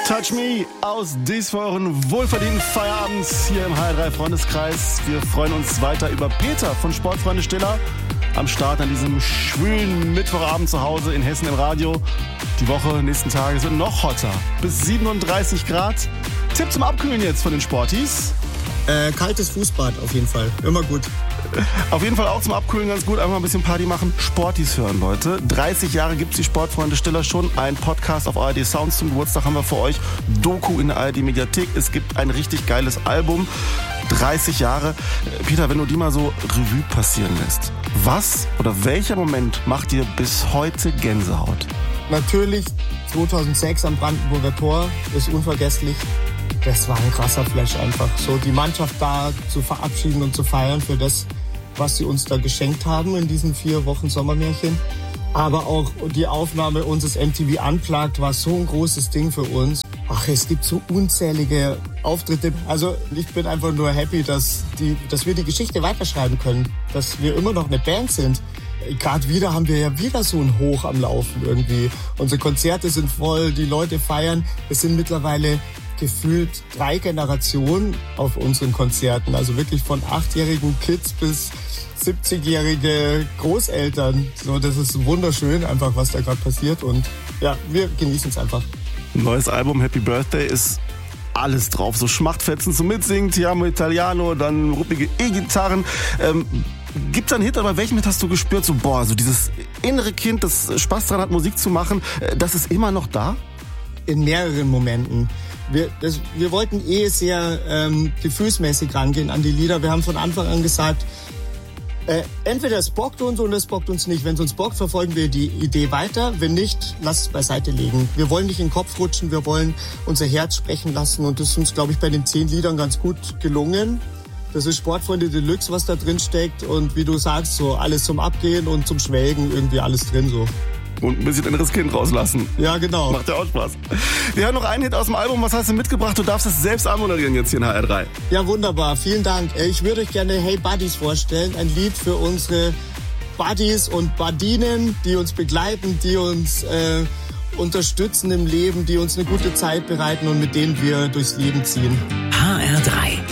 Touch Me aus dies für euren wohlverdienten Feierabend hier im HR3 Freundeskreis. Wir freuen uns weiter über Peter von Sportfreunde Stiller am Start an diesem schwülen Mittwochabend zu Hause in Hessen im Radio. Die Woche, nächsten Tage sind noch hotter. Bis 37 Grad. Tipp zum Abkühlen jetzt von den Sportis. Kaltes Fußbad auf jeden Fall. Immer gut. Auf jeden Fall auch zum Abkühlen ganz gut. Einfach ein bisschen Party machen. Sportis hören, Leute. 30 Jahre gibt es die Sportfreunde Stiller schon. Ein Podcast auf ARD Sounds zum Geburtstag haben wir für euch. Doku in der ARD Mediathek. Es gibt ein richtig geiles Album. 30 Jahre. Peter, wenn du die mal so Revue passieren lässt. Was oder welcher Moment macht dir bis heute Gänsehaut? Natürlich 2006 am Brandenburger Tor. Ist unvergesslich. Das war ein krasser Flash einfach. So die Mannschaft da zu verabschieden und zu feiern für das, was sie uns da geschenkt haben in diesen 4 Wochen Sommermärchen. Aber auch die Aufnahme unseres MTV Unplugged war so ein großes Ding für uns. Ach, es gibt so unzählige Auftritte. Also ich bin einfach nur happy, dass wir die Geschichte weiterschreiben können. Dass wir immer noch eine Band sind. Gerade wieder haben wir ja wieder so ein Hoch am Laufen irgendwie. Unsere Konzerte sind voll, die Leute feiern. Es sind mittlerweile gefühlt 3 Generationen auf unseren Konzerten. Also wirklich von 8-jährigen Kids bis 70-jährige Großeltern. So, das ist wunderschön einfach, was da gerade passiert. Und ja, wir genießen es einfach. Neues Album Happy Birthday ist alles drauf. So Schmachtfetzen zum Mitsingen, Ti amo Italiano, dann ruppige E-Gitarren. Gibt's einen Hit, aber welchen Hit hast du gespürt? So, so dieses innere Kind, das Spaß dran hat, Musik zu machen, das ist immer noch da? In mehreren Momenten. Wir wollten sehr gefühlsmäßig rangehen an die Lieder. Wir haben von Anfang an gesagt, entweder es bockt uns oder es bockt uns nicht. Wenn es uns bockt, verfolgen wir die Idee weiter. Wenn nicht, lass es beiseite legen. Wir wollen nicht in den Kopf rutschen, wir wollen unser Herz sprechen lassen. Und das ist uns, glaube ich, bei den 10 Liedern ganz gut gelungen. Das ist Sportfreunde Deluxe, was da drin steckt. Und wie du sagst, so alles zum Abgehen und zum Schwelgen, irgendwie alles drin so. Und ein bisschen inneres Kind rauslassen. Ja, genau. Macht ja auch Spaß. Wir hören noch einen Hit aus dem Album. Was hast du mitgebracht? Du darfst es selbst anmoderieren jetzt hier in HR3. Ja, wunderbar. Vielen Dank. Ich würde euch gerne Hey Buddies vorstellen. Ein Lied für unsere Buddies und Buddinen, die uns begleiten, die uns unterstützen im Leben, die uns eine gute Zeit bereiten und mit denen wir durchs Leben ziehen. HR3